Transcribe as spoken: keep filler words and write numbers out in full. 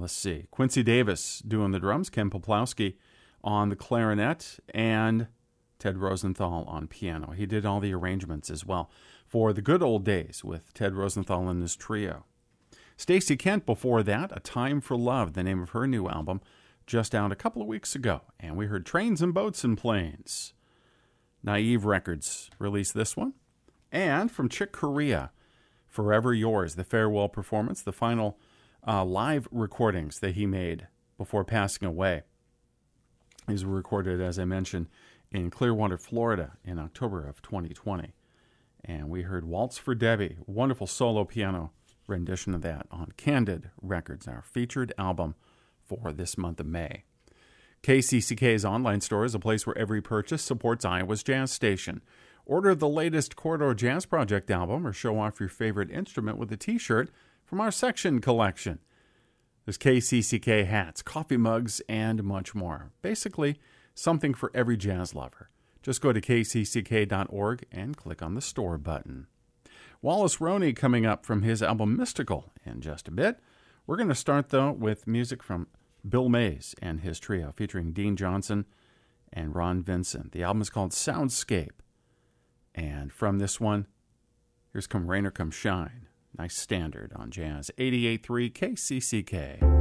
let's see, Quincy Davis doing the drums, Ken Poplowski on the clarinet, and Ted Rosenthal on piano. He did all the arrangements as well for the good old days with Ted Rosenthal and his trio. Stacey Kent before that, A Time for Love, the name of her new album, just out a couple of weeks ago. And we heard Trains and Boats and Planes. Naive Records released this one. And from Chick Corea, Forever Yours, the farewell performance, the final uh, live recordings that he made before passing away. These were recorded, as I mentioned, in Clearwater, Florida in October of twenty twenty. And we heard Waltz for Debbie, wonderful solo piano rendition of that on Candid Records, our featured album for this month of May. K C C K's online store is a place where every purchase supports Iowa's jazz station. Order the latest Corridor Jazz Project album or show off your favorite instrument with a t-shirt from our section collection. There's K C C K hats, coffee mugs, and much more. Basically, something for every jazz lover. Just go to k c c k dot org and click on the store button. Wallace Roney coming up from his album Mystical in just a bit. We're going to start, though, with music from Bill Mays and his trio, featuring Dean Johnson and Ron Vincent. The album is called Soundscape. And from this one, here's Come Rain or Come Shine. Nice standard on Jazz eighty-eight point three K C C K.